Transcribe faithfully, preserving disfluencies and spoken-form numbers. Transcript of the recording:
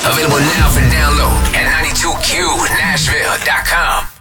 Available now for download at ninety-two Q Nashville dot com.